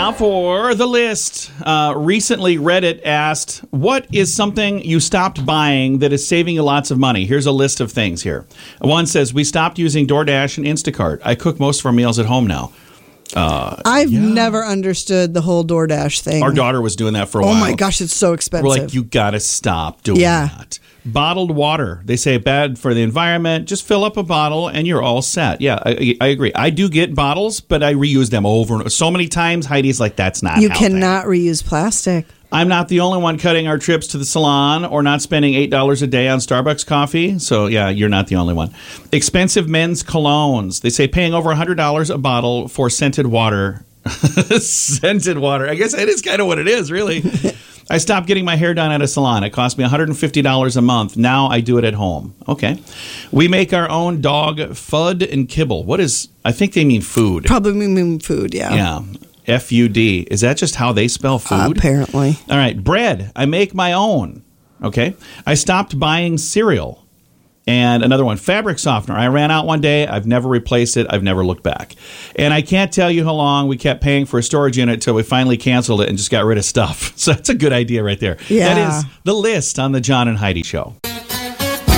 Now for the list. Recently, Reddit asked, what is something you stopped buying that is saving you lots of money? Here's a list of things here. One says, we stopped using DoorDash and Instacart. I cook most of our meals at home now. I've never understood the whole DoorDash thing. Our daughter was doing that for a while. Oh my gosh, it's so expensive. We're like, you got to stop doing that. Bottled water. They say bad for the environment. Just fill up a bottle and you're all set. Yeah, I agree. I do get bottles, but I reuse them over and over. So many times, Heidi's like, that's not You healthy. cannot reuse plastic. I'm not the only one cutting our trips to the salon or not spending $8 a day on Starbucks coffee. So, yeah, you're not the only one. Expensive men's colognes. They say paying over $100 a bottle for scented water. Scented water. I guess it is kind of what it is, really. I stopped getting my hair done at a salon. It cost me $150 a month. Now I do it at home. Okay. We make our own dog FUD and kibble. What is, I think they mean food. Probably mean food, yeah. Yeah. FUD. Is that just how they spell food? Apparently. All right. Bread. I make my own. Okay. I stopped buying cereal. And another one, fabric softener. I ran out one day. I've never replaced it. I've never looked back. And I can't tell you how long we kept paying for a storage unit until we finally canceled it and just got rid of stuff. So that's a good idea right there. Yeah. That is the list on the John and Heidi Show.